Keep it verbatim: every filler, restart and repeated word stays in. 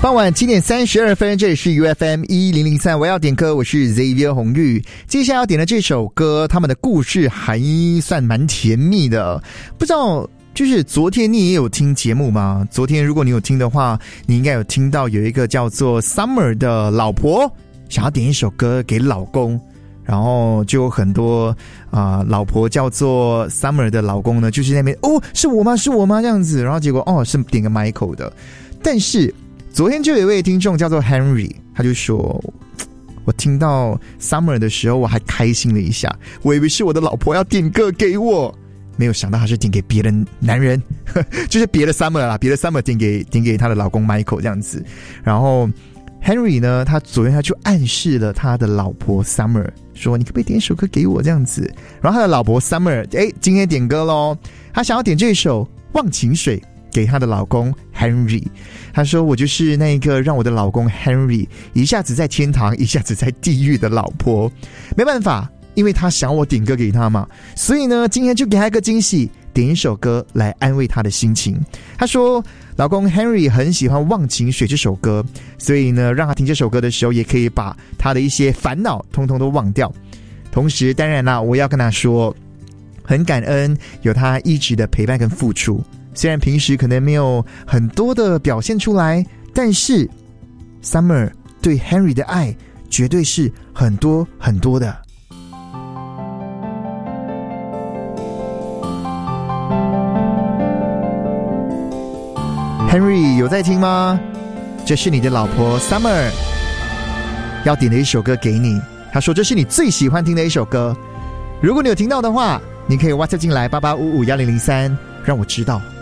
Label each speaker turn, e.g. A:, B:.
A: 傍晚七点三十二分，这里是 U F M 一零零三，我要点歌，我是 Xavier 红玉。接下来要点的这首歌，他们的故事还算蛮甜蜜的。不知道，就是昨天你也有听节目吗？昨天如果你有听的话，你应该有听到有一个叫做 Summer 的老婆想要点一首歌给老公。然后就有很多啊、呃，老婆叫做 Summer 的老公呢，就是在那边哦，是我吗？是我吗？这样子，然后结果哦，是点个 Michael 的。但是昨天就有一位听众叫做 Henry， 他就说，我听到 Summer 的时候，我还开心了一下，我以为是我的老婆要点歌给我，没有想到他是点给别的男人，就是别的 Summer 啦，别的 Summer 点给点给他的老公 Michael 这样子。然后 Henry 呢，他昨天他就暗示了他的老婆 Summer。说你可不可以点一首歌给我这样子，然后他的老婆 Summer 哎，今天点歌咯，他想要点这首忘情水给他的老公 Henry。 他说我就是那个让我的老公 Henry 一下子在天堂一下子在地狱的老婆，没办法，因为他想我点歌给他嘛，所以呢今天就给他一个惊喜，点一首歌来安慰他的心情。他说老公 Henry 很喜欢忘情水这首歌，所以呢让他听这首歌的时候也可以把他的一些烦恼通通都忘掉。同时当然啦，我要跟他说很感恩有他一直的陪伴跟付出，虽然平时可能没有很多的表现出来，但是 Summer 对 Henry 的爱绝对是很多很多的。Henry 有在听吗？这是你的老婆 Summer 要点的一首歌给你，他说这是你最喜欢听的一首歌，如果你有听到的话，你可以 WhatsApp 进来八八五五一零零三，让我知道。